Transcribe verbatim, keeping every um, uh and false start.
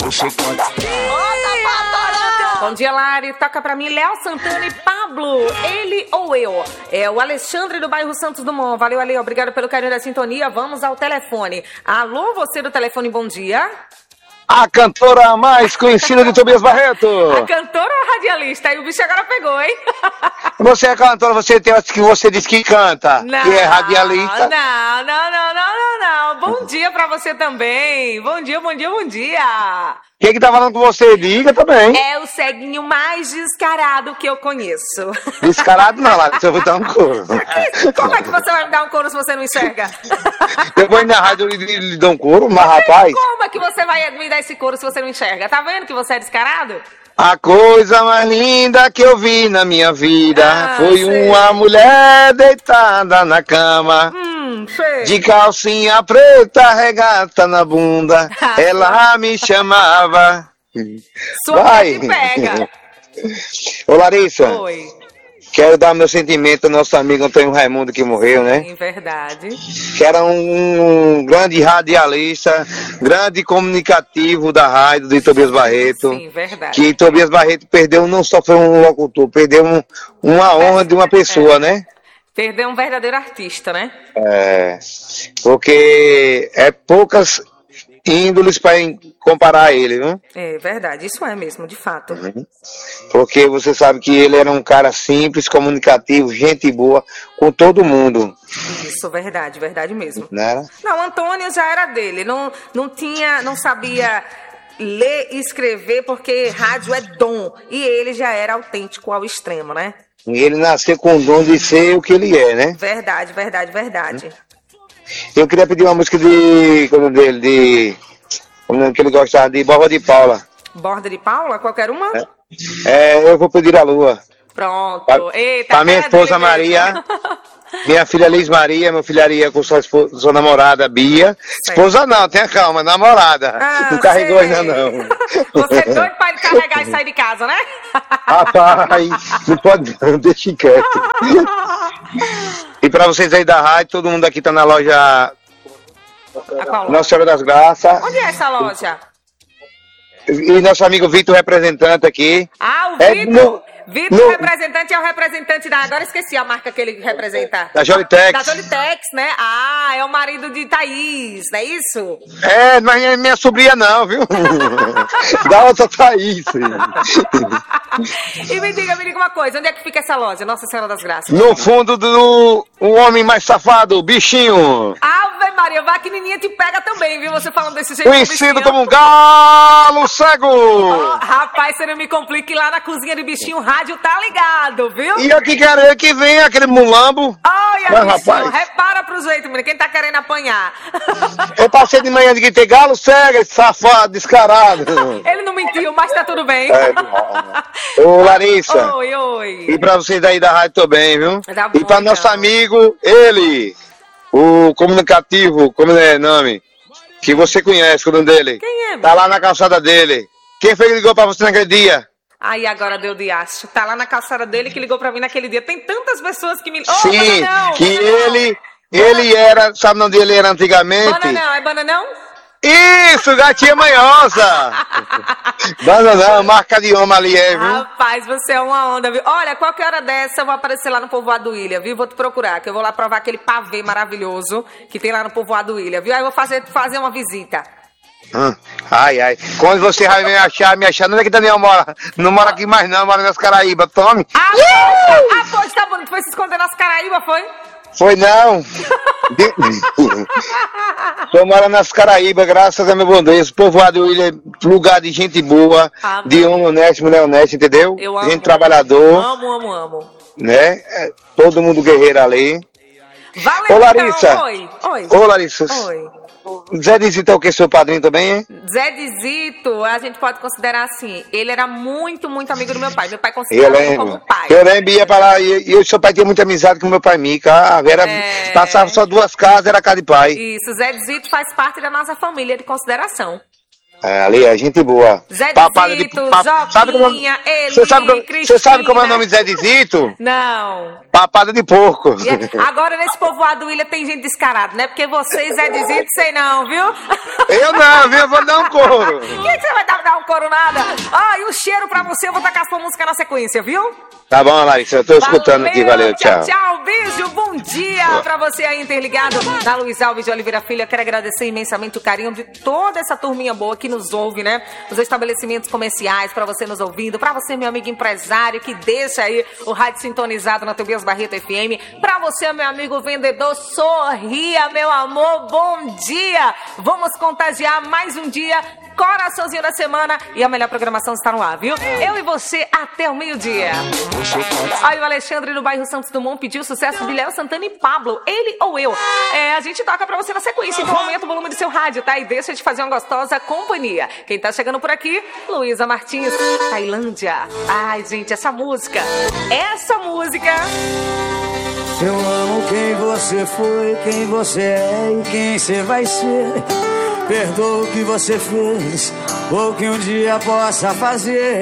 você pode. Bom dia, Lari. Toca pra mim Léo Santana e Pablo. Ele ou eu? É o Alexandre do bairro Santos Dumont. Valeu, Ale. Obrigado pelo carinho da sintonia. Vamos ao telefone. Alô, você do telefone, bom dia. A cantora mais conhecida de Tobias Barreto. A cantora ou a radialista? Aí o bicho agora pegou, hein? Você é cantora, você tem que você diz que canta, não, que é radialista. Não, não, não, não, não, não. Bom dia pra você também. Bom dia, bom dia, bom dia. Quem que tá falando com você? Diga também. É o ceguinho mais descarado que eu conheço. Descarado não, lá, eu vou dar um couro. Como é que você vai me dar um couro se você não enxerga? Eu vou ir na rádio e lhe dou um couro, mas rapaz... Como é que você vai me dar esse couro se você não enxerga? Tá vendo que você é descarado? A coisa mais linda que eu vi na minha vida ah, foi sei. uma mulher deitada na cama, hum, sei. de calcinha preta, regata na bunda. Ela me chamava. Sua Vai. pega. Ô Larissa. Oi. Quero dar meu sentimento ao nosso amigo Antônio Raimundo que morreu, né? Sim, verdade. Que era um, um grande radialista, grande comunicativo da rádio de Tobias Barreto. Sim, verdade. Que Tobias Barreto perdeu, não só foi um locutor, perdeu um, uma honra de uma pessoa, é. né? Perdeu um verdadeiro artista, né? É, porque é poucas índoles para comparar a ele, viu? É verdade, isso é mesmo, de fato. Uhum. Porque você sabe que ele era um cara simples, comunicativo, gente boa com todo mundo. Isso, verdade, verdade mesmo. Né? Não, Antônio já era dele, não, não tinha, não sabia ler e escrever porque rádio é dom. E ele já era autêntico ao extremo, né? E ele nasceu com o dom de ser o que ele é, né? Verdade, verdade, verdade. Eu queria pedir uma música de... Como dele, de... Como que ele gostava de Borda de Paula. Borda de Paula? Qualquer uma? É, é eu vou pedir a lua. Pronto. Pra, Eita, pra minha esposa Maria, minha filha Liz Maria, meu filho Aria com sua, esposa, sua namorada Bia. Sei. Esposa não, tenha calma, namorada. Ah, não carregou sei. ainda não. Você é doido pra ele carregar e sair de casa, né? Rapaz, não pode não, deixa quieto. E pra vocês aí da rádio, todo mundo aqui tá na loja Nossa Senhora das Graças. Onde é essa loja? E nosso amigo Vitor, representante aqui. Ah, o é Vitor. No, Vitor, no, representante, é o representante da... Agora esqueci a marca que ele representa. Da Jolitex. Da Jolitex, né? Ah, é o marido de Thaís, não é isso? É, mas é minha sobrinha não, viu? Da outra Thaís. E me diga, me diga uma coisa, onde é que fica essa loja, Nossa Senhora das Graças? No fundo do o homem mais safado, bichinho. Ave Maria, vai que Nininha te pega também, viu? Você falando desse jeito. Conhecido como um galo cego. Oh, rapaz, você não me complique, lá na cozinha de bichinho rádio tá ligado, viu? E aqui querer que vem aquele mulambo. Olha, mas, bichinho, rapaz, repara pro jeito, menino, quem tá querendo apanhar? Eu passei de manhã de que ter galo cego, esse safado, descarado. Ele não mentiu, mas tá tudo bem. É, ô, Larissa. Oi, oi. E pra vocês aí da rádio também, viu? Tá bom, e pra então. nosso amigo, ele, o comunicativo, como é o nome? Que você conhece o nome dele. Quem é? Tá lá na calçada dele. Quem foi que ligou pra você naquele dia? Aí agora deu de acho. Tá lá na calçada dele que ligou pra mim naquele dia. Tem tantas pessoas que me... Oh, sim, Bananão, que Bananão. ele, ele era, sabe onde ele era antigamente? Bananão, é Bananão? Isso, gatinha manhosa. Bananão, marca de homem ali, é, viu? Rapaz, você é uma onda, viu? Olha, qualquer hora dessa eu vou aparecer lá no Povoado do Ilha, viu? Vou te procurar, que eu vou lá provar aquele pavê maravilhoso que tem lá no Povoado do Ilha, viu? Aí eu vou fazer, fazer uma visita. Hum, ai, ai. Quando você vai me achar, me achar, não é que Daniel mora. Não mora aqui mais não, mora nas Caraíba, tome. Ah, uh! ah pois tá bonito. Foi se esconder nas Caraíba, foi? Foi não. Eu moro nas Caraíba, graças a meu bom Deus. Povoado Ilha, lugar de gente boa, ah, de homem honesto, mulher honesta, entendeu? Eu amo. Gente trabalhador. Amo, amo, amo. Né? Todo mundo guerreiro ali. Valeu, ô Larissa. Então. Oi, oi. Ô Larissa. Oi. Zé Dizito é o que? Seu padrinho também, hein? Zé Dizito, a gente pode considerar assim, ele era muito, muito amigo do meu pai. Meu pai considerava ele como pai. Eu lembro, ia pra lá, e o seu pai tinha muita amizade com meu pai Mica. Ah, era, é... Passava só duas casas, era casa de pai. Isso, Zé Dizito faz parte da nossa família de consideração. É, ali, é gente boa. Zé Papada Dizito, de, pa, Joquinha, sabe como, Eli, você sabe, Cristina. Você sabe como é o nome de Zé Dizito? Não. Papada de porco. Agora nesse povoado do Ilha tem gente descarada, né? Porque vocês, Zé Dizito, sei não, viu? Eu não, viu? Eu vou dar um couro. Quem que você vai dar? coronada. Ah, e o cheiro pra você, eu vou tacar sua música na sequência, viu? Tá bom, Larissa, eu tô escutando valeu, aqui, valeu, tchau. Tchau, tchau, beijo, bom dia pra você aí interligado na Luiz Alves de Oliveira Filho. Eu quero agradecer imensamente o carinho de toda essa turminha boa que nos ouve, né? Os estabelecimentos comerciais, pra você nos ouvindo, pra você, meu amigo empresário, que deixa aí o rádio sintonizado na Tobias Barreto F M. Pra você, meu amigo vendedor, sorria, meu amor, bom dia. Vamos contagiar mais um dia, coraçãozinho da semana, e a melhor programação está no ar, viu? Eu e você até o meio-dia. Aí o Alexandre no bairro Santos Dumont pediu o sucesso de Léo Santana e Pablo, ele ou eu. É, a gente toca pra você na sequência, então aumenta o volume do seu rádio, tá? E deixa de fazer uma gostosa companhia. Quem tá chegando por aqui, Luísa Martins, Tailândia. Ai, gente, essa música, essa música... Eu amo quem você foi, quem você é e quem você vai ser. Perdoa o que você fez, ou que um dia possa fazer.